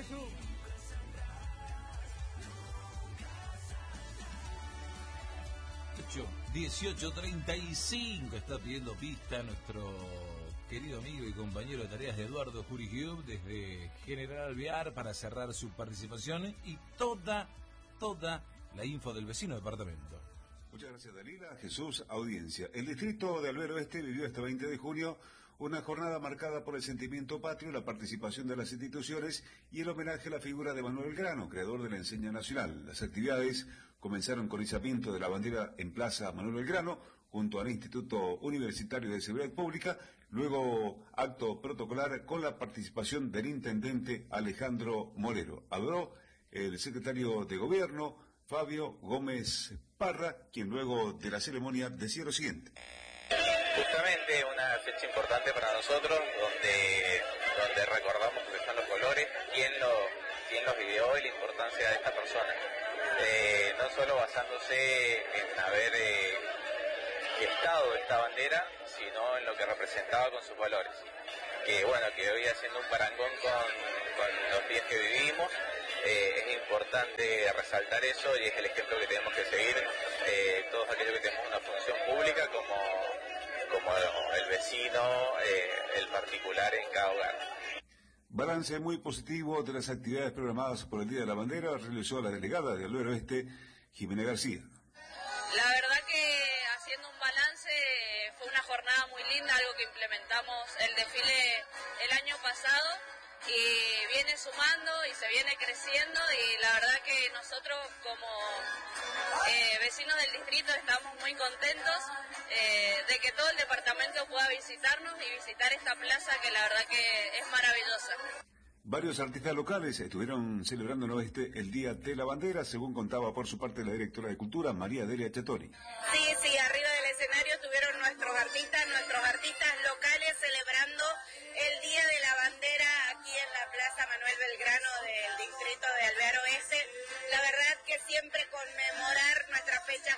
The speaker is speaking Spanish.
Jesús. 18:35 está pidiendo pista nuestro querido amigo y compañero de tareas de Eduardo Jurigiub desde General Alvear para cerrar su participación y toda la info del vecino departamento. Muchas gracias, Dalila. Jesús, audiencia. El distrito de Alvear Oeste vivió este 20 de junio una jornada marcada por el sentimiento patrio, la participación de las instituciones y el homenaje a la figura de Manuel Belgrano, creador de la enseña nacional. Las actividades comenzaron con izamiento de la bandera en Plaza Manuel Belgrano, junto al Instituto Universitario de Seguridad Pública, luego acto protocolar con la participación del intendente Alejandro Morero. Habló el secretario de Gobierno, Fabio Gómez Parra, quien luego de la ceremonia decía lo siguiente. Justamente una fecha importante para nosotros, donde recordamos que están los colores, quién los ideó y la importancia de esta persona. No solo basándose en haber gestado esta bandera, sino en lo que representaba con sus valores. Que bueno, que hoy haciendo un parangón con los días que vivimos, es importante resaltar eso y es el ejemplo que tenemos que seguir todos aquellos que tenemos una función pública como el vecino, el particular en cada hogar. Balance muy positivo de las actividades programadas por el Día de la Bandera realizó la delegada de Alvear Oeste, Jimena García. La verdad que haciendo un balance fue una jornada muy linda, algo que implementamos el desfile el año pasado y viene sumando y se viene creciendo y la verdad que nosotros como vecinos del distrito estamos muy contentos de que todo el departamento pueda visitarnos y visitar esta plaza que la verdad que es maravillosa. Varios artistas locales estuvieron celebrando en Oeste el Día de la Bandera, según contaba por su parte la directora de Cultura, María Delia Chatoni. Sí, arriba del escenario estuvieron nuestros artistas locales celebrando el Día de la Bandera aquí en la Plaza Manuel Belgrano del distrito de Alvear Oeste. La verdad que siempre conmemorar nuestras fechas